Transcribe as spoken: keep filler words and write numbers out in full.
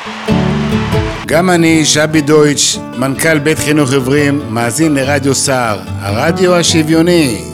גם אני, שבי דויטש, מנכ"ל בית חינוך עיוורים, מאזין לרדיו סער, הרדיו השוויוני.